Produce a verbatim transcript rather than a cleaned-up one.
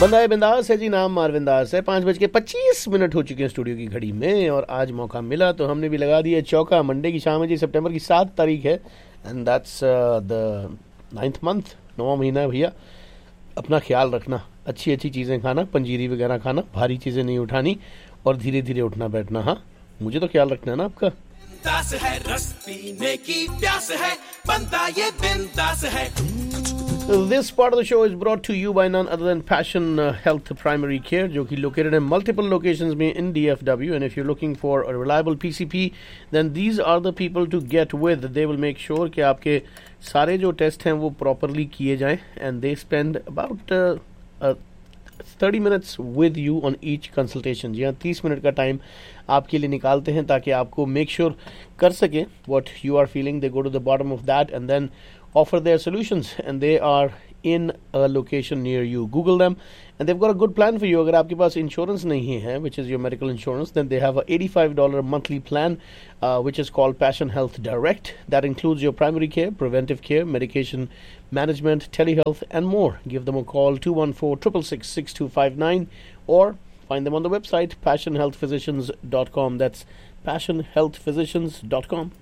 बंदा बिंदास है जी, नाम मारविंदास है। पाँच बज के पच्चीस मिनट हो चुके हैं स्टूडियो की घड़ी में, और आज मौका मिला तो हमने भी लगा दिया चौका। मंडे की शाम है जी, सितंबर की सात तारीख है, and that's the ninth month, नौवा महीना है भैया। अपना ख्याल रखना, अच्छी अच्छी चीज़ें खाना, पंजीरी वगैरह खाना, भारी चीज़ें नहीं उठानी, और धीरे धीरे उठना बैठना। हाँ, मुझे तो ख्याल रखना है ना आपका। दास है रस पीने की प्यास है, बंदा ये बिंदास है। This part of the show is brought to you by none other than Passion uh, Health Primary Care, जो कि located in multiple locations में in D F W. And if you're looking for a reliable P C P, then these are the people to get with. They will make sure कि आपके सारे जो test हैं वो properly किए जाएं, and they spend about uh, uh, thirty minutes with you on each consultation. जी हाँ, तीस मिनट का टाइम आपके लिए निकालते हैं ताकि आपको make sure कर सके what you are feeling. They go to the bottom of that and then offer their solutions, and they are in a location near you. Google them and they've got a good plan for you. अगर आपके पास insurance नहीं है, which is your medical insurance, then they have a eighty-five dollars monthly plan uh, which is called Passion Health Direct. That includes your primary care, preventive care, medication management, telehealth and more. Give them a call, two one four, six six six, six two five nine, or find them on the website passion health physicians dot com. That's passion health physicians dot com.